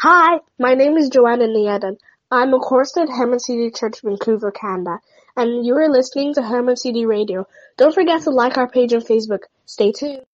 Hi, my name is Joanna Nieden. I'm a chorist at Herman City Church, Vancouver, Canada, and you are listening to Herman City Radio. Don't forget to like our page on Facebook. Stay tuned.